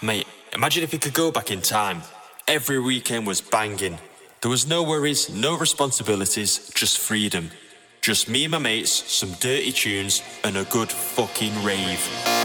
Mate, imagine if we could go back in time. Every weekend was banging. There was no worries, no responsibilities, just freedom. Just me and my mates, some dirty tunes, and a good fucking rave.